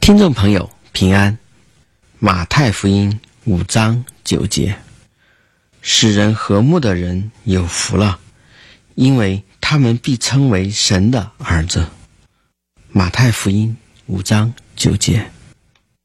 听众朋友平安，马太福音5章9节，使人和睦的人有福了，因为他们必称为神的儿子。马太福音5章9节。